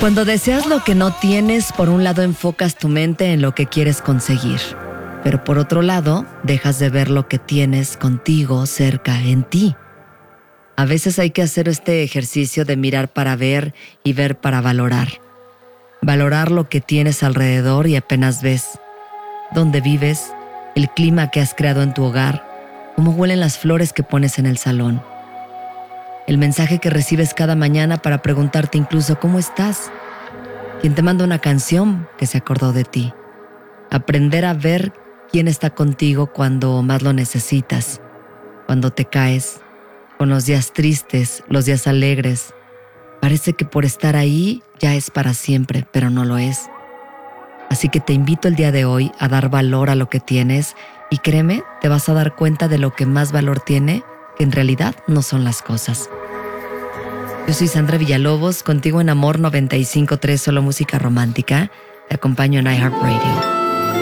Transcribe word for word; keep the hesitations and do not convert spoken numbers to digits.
Cuando deseas lo que no tienes, por un lado enfocas tu mente en lo que quieres conseguir, pero por otro lado dejas de ver lo que tienes contigo, cerca, en ti. A veces hay que hacer este ejercicio de mirar para ver y ver para valorar. Valorar lo que tienes alrededor y apenas ves. Dónde vives, el clima que has creado en tu hogar, cómo huelen las flores que pones en el salón. El mensaje que recibes cada mañana para preguntarte incluso ¿cómo estás? Quien te manda una canción que se acordó de ti. Aprender a ver quién está contigo cuando más lo necesitas, cuando te caes, con los días tristes, los días alegres. Parece que por estar ahí ya es para siempre, pero no lo es. Así que te invito el día de hoy a dar valor a lo que tienes y créeme, te vas a dar cuenta de lo que más valor tiene, que en realidad no son las cosas. Yo soy Sandra Villalobos, contigo en Amor noventa y cinco punto tres, solo música romántica. Te acompaño en iHeartRadio.